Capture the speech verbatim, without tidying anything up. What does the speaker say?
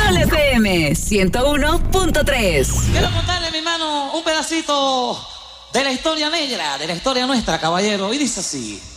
Sol F M ciento uno punto tres. Quiero contarle, mi hermano, un pedacito de la historia negra, de la historia nuestra, caballero. Y dice así.